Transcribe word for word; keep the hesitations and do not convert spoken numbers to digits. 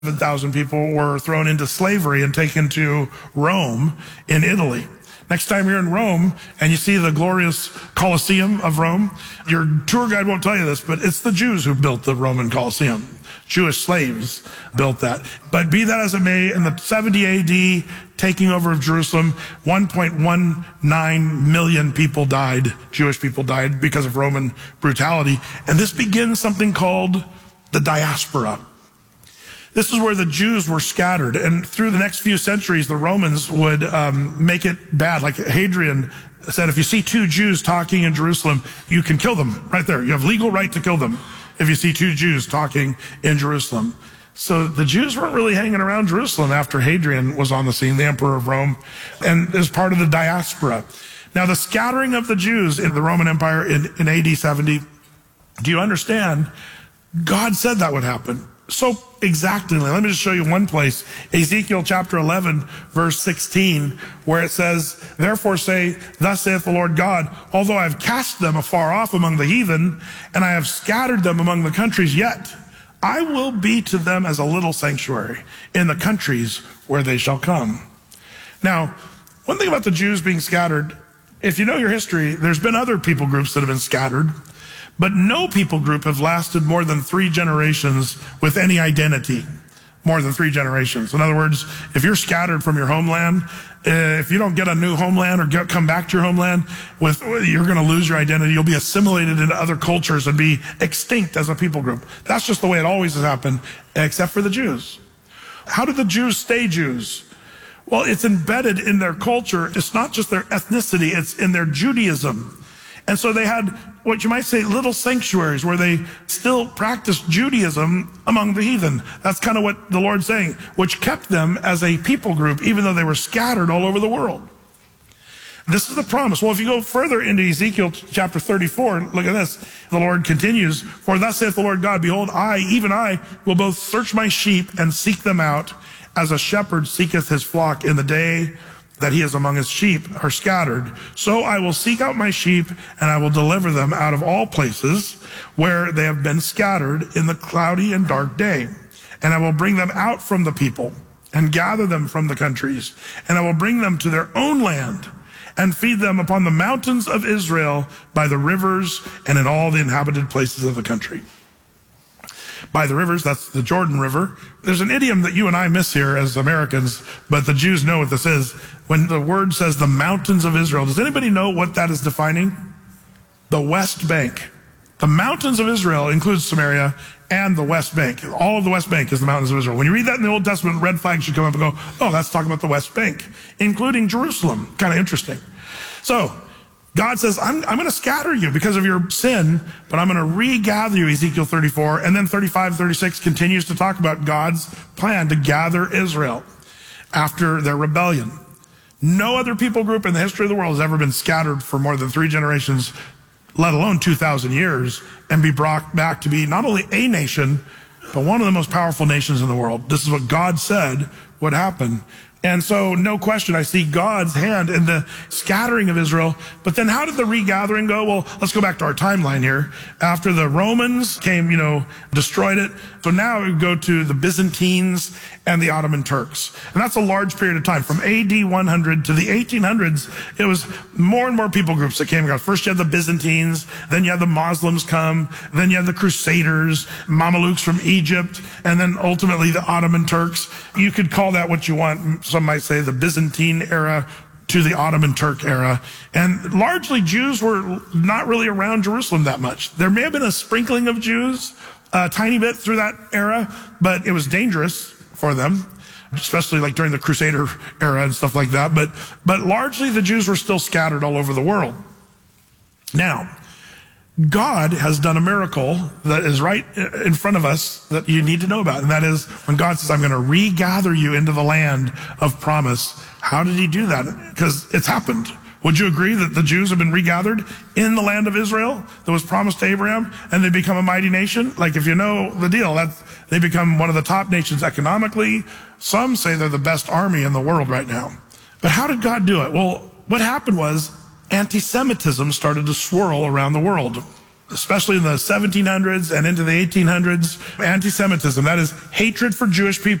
seven thousand people were thrown into slavery and taken to Rome in Italy. Next time you're in Rome and you see the glorious Colosseum of Rome, your tour guide won't tell you this, but it's the Jews who built the Roman Colosseum. Jewish slaves built that. But be that as it may, in the seventy A D, taking over of Jerusalem, one point one nine million people died, Jewish people died because of Roman brutality. And this begins something called the diaspora. This is where the Jews were scattered. And through the next few centuries, the Romans would um, make it bad. Like Hadrian said, if you see two Jews talking in Jerusalem, you can kill them right there. You have legal right to kill them if you see two Jews talking in Jerusalem. So the Jews weren't really hanging around Jerusalem after Hadrian was on the scene, the emperor of Rome, and as part of the diaspora. Now, the scattering of the Jews in the Roman Empire in, in A D seventy, do you understand? God said that would happen. So exactly. Let me just show you one place, Ezekiel chapter eleven, verse sixteen, where it says, therefore say, thus saith the Lord God, although I have cast them afar off among the heathen, and I have scattered them among the countries, yet I will be to them as a little sanctuary in the countries where they shall come. Now, one thing about the Jews being scattered, if you know your history, there's been other people groups that have been scattered. But no people group have lasted more than three generations with any identity, more than three generations. In other words, if you're scattered from your homeland, uh, if you don't get a new homeland or get, come back to your homeland, with, you're going to lose your identity. You'll be assimilated into other cultures and be extinct as a people group. That's just the way it always has happened, except for the Jews. How did the Jews stay Jews? Well, it's embedded in their culture. It's not just their ethnicity, it's in their Judaism. And so they had what you might say little sanctuaries where they still practiced Judaism among the heathen. That's kind of what the Lord's saying, which kept them as a people group, even though they were scattered all over the world. This is the promise. Well, if you go further into Ezekiel chapter thirty-four, look at this. The Lord continues, for thus saith the Lord God, behold, I, even I, will both search my sheep and seek them out, as a shepherd seeketh his flock in the day that he is among his sheep are scattered. So I will seek out my sheep, and I will deliver them out of all places where they have been scattered in the cloudy and dark day. And I will bring them out from the people and gather them from the countries. And I will bring them to their own land and feed them upon the mountains of Israel by the rivers and in all the inhabited places of the country. By the rivers, that's the Jordan River. There's an idiom that you and I miss here as Americans, but the Jews know what this is. When the word says the mountains of Israel, does anybody know what that is defining? The West Bank. The mountains of Israel includes Samaria and the West Bank. All of the West Bank is the mountains of Israel. When you read that in the Old Testament, red flags should come up and go, oh, that's talking about the West Bank, including Jerusalem. Kind of interesting. So, God says, I'm, I'm going to scatter you because of your sin, but I'm going to regather you, Ezekiel thirty-four. And then thirty-five, thirty-six continues to talk about God's plan to gather Israel after their rebellion. No other people group in the history of the world has ever been scattered for more than three generations, let alone two thousand years, and be brought back to be not only a nation, but one of the most powerful nations in the world. This is what God said would happen. And so, no question, I see God's hand in the scattering of Israel. But then how did the regathering go? Well, let's go back to our timeline here. After the Romans came, you know, destroyed it. So now we go to the Byzantines and the Ottoman Turks. And that's a large period of time. From A D one hundred to the eighteen hundreds, it was more and more people groups that came. First you had the Byzantines, then you had the Muslims come, then you had the Crusaders, Mamelukes from Egypt, and then ultimately the Ottoman Turks. You could call that what you want. Some might say the Byzantine era to the Ottoman Turk era. And largely Jews were not really around Jerusalem that much. There may have been a sprinkling of Jews, a tiny bit through that era, but it was dangerous for them, especially like during the Crusader era and stuff like that. But, but largely the Jews were still scattered all over the world. Now, God has done a miracle that is right in front of us that you need to know about. And that is when God says, I'm going to regather you into the land of promise. How did he do that? Because it's happened. Would you agree that the Jews have been regathered in the land of Israel that was promised to Abraham, and they become a mighty nation? Like, if you know the deal, that they become one of the top nations economically. Some say they're the best army in the world right now. But how did God do it? Well, what happened was anti-Semitism started to swirl around the world. especially in the seventeen hundreds and into the eighteen hundreds, anti-Semitism. That is hatred for Jewish people.